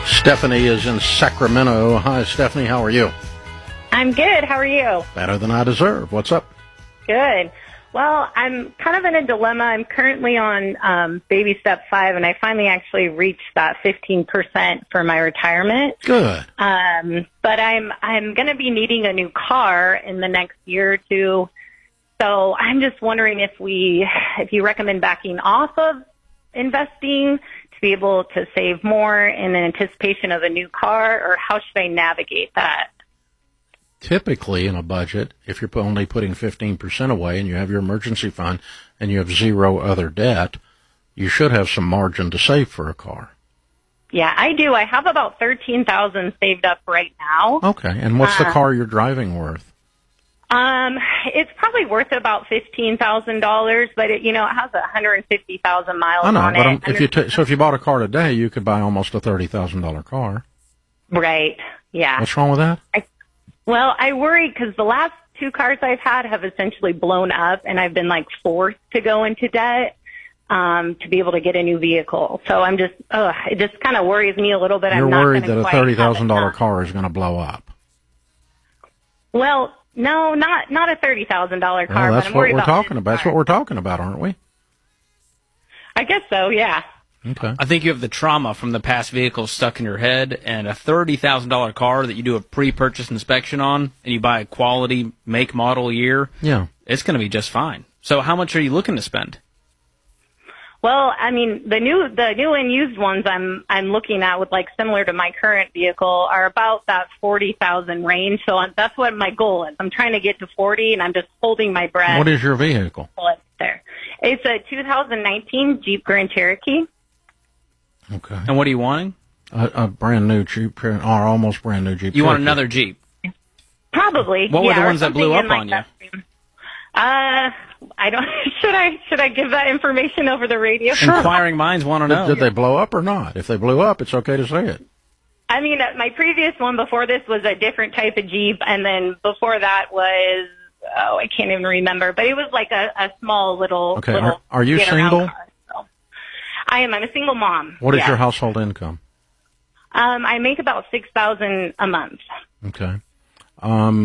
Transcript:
Stephanie is in Sacramento. Hi, Stephanie. How are you? I'm good. How are you? Better than I deserve. What's up? Good. Well, I'm kind of in a dilemma. I'm currently on baby step 5, and I finally actually reached that 15% for my retirement. Good. But I'm going to be needing a new car in the next year or two. So I'm just wondering if you recommend backing off of investing to be able to save more in anticipation of a new car, or how should I navigate that? Typically, in a budget, if you're only putting 15% away and you have your emergency fund and you have zero other debt, you should have some margin to save for a car. Yeah, I do. I have about $13,000 saved up right now. Okay. And what's the car you're driving worth? It's probably worth about $15,000, but it has 150,000 miles I know, on but it. if you bought a car today, you could buy almost a $30,000 car. Right. Yeah. What's wrong with that? Well, I worry because the last 2 cars I've had have essentially blown up, and I've been forced to go into debt to be able to get a new vehicle. So I'm just, it just kind of worries me a little bit. You're I'm not worried that a quite have $30,000 car is going to blow up. Well, no, not a $30,000 car. Well, that's but I'm what worried we're about talking about. That's what we're talking about, aren't we? I guess so. Yeah. Okay. I think you have the trauma from the past vehicles stuck in your head, and a $30,000 car that you do a pre-purchase inspection on, and you buy a quality make, model, year. Yeah. It's going to be just fine. So how much are you looking to spend? Well, I mean, the new and used ones I'm looking at with similar to my current vehicle are about that 40,000 range. So that's what my goal is. I'm trying to get to 40, and I'm just holding my breath. What is your vehicle? There. It's a 2019 Jeep Grand Cherokee. Okay. And what are you wanting? A brand new Jeep, or almost brand new Jeep. You want another Jeep? Probably. What were the ones that blew up on you? I don't. Should I give that information over the radio? Sure. Inquiring minds want to know. Did they blow up or not? If they blew up, it's okay to say it. I mean, my previous one before this was a different type of Jeep, and then before that was, I can't even remember, but it was a small little. Okay. Little are you single? Car, so. I am. I'm a single mom. What is your household income? I make about $6,000 a month. Okay.